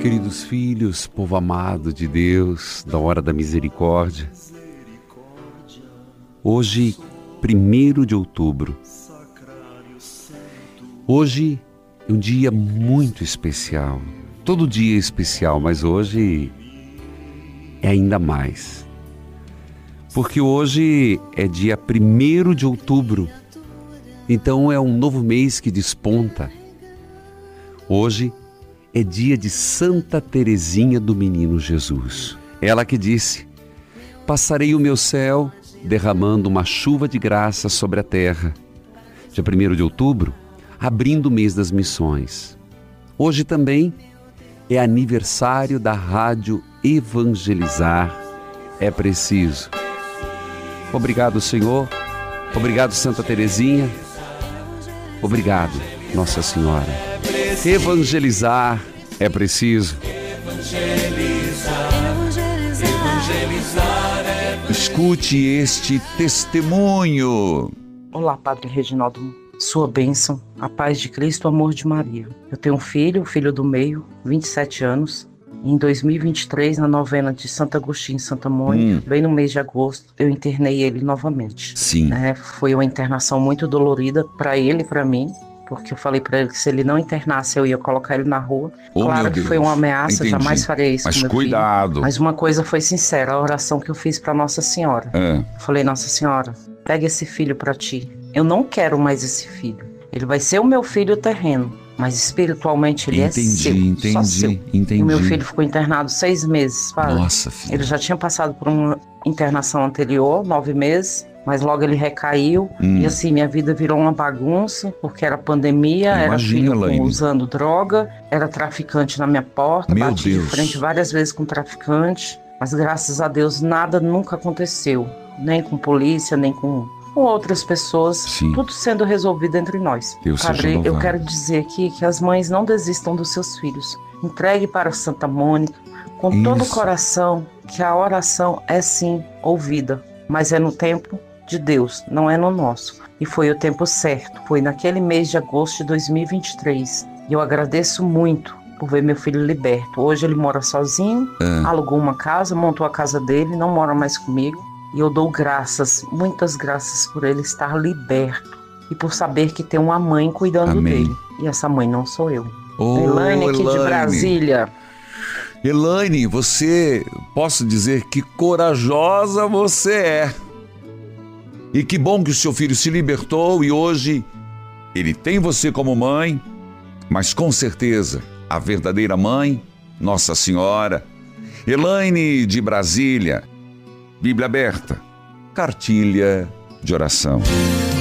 Queridos filhos, povo amado de Deus, da hora da misericórdia, hoje, 1º de outubro, hoje é um dia muito especial. Todo dia é especial, mas hoje é ainda mais. Porque hoje é dia 1º de outubro, então é um novo mês que desponta. Hoje é dia de Santa Teresinha do Menino Jesus. Ela que disse: passarei o meu céu derramando uma chuva de graça sobre a terra. Dia 1º de outubro, abrindo o mês das missões. Hoje também é aniversário da Rádio Evangelizar é Preciso. Obrigado, Senhor. Obrigado, Santa Teresinha. Obrigado, Nossa Senhora. Evangelizar é preciso. Escute este testemunho. Olá, Padre Reginaldo. Sua bênção, a paz de Cristo, o amor de Maria. Eu tenho um filho, o filho do meio, 27 anos. Em 2023, na novena de Santo Agostinho e Santa Mônica, bem no mês de agosto, eu internei ele novamente. Sim. Foi uma internação muito dolorida para ele e para mim, porque eu falei para ele que se ele não internasse, eu ia colocar ele na rua. Claro que foi uma ameaça, entendi. Jamais faria isso com meu cuidado. filho. Mas uma coisa foi sincera, a oração que eu fiz para Nossa Senhora. Eu falei: Nossa Senhora, pega esse filho para ti. Eu não quero mais esse filho. Ele vai ser o meu filho terreno, mas espiritualmente ele é seu, só seu. Entendi. O meu filho ficou internado 6 meses, padre. Nossa, filho. Ele já tinha passado por uma internação anterior, 9 meses, mas logo ele recaiu. E assim, minha vida virou uma bagunça, porque era pandemia, era filho usando droga, era traficante na minha porta, bati de frente várias vezes com traficante, mas graças a Deus nada nunca aconteceu, nem com polícia, nem com outras pessoas. Sim. Tudo sendo resolvido entre nós. Padre, eu quero dizer aqui que as mães não desistam dos seus filhos. Entregue para Santa Mônica com todo o coração, que a oração é sim ouvida, mas é no tempo de Deus, não é no nosso. E foi o tempo certo, foi naquele mês de agosto de 2023. E eu agradeço muito por ver meu filho liberto. Hoje ele mora sozinho, alugou uma casa, montou a casa dele, não mora mais comigo. E eu dou graças, muitas graças por ele estar liberto e por saber que tem uma mãe cuidando dele. E essa mãe não sou eu. Elaine aqui de Brasília. Elaine, você, posso dizer que corajosa você é. E que bom que o seu filho se libertou e hoje ele tem você como mãe, mas com certeza a verdadeira mãe, Nossa Senhora. Elaine de Brasília. Bíblia aberta, cartilha de oração.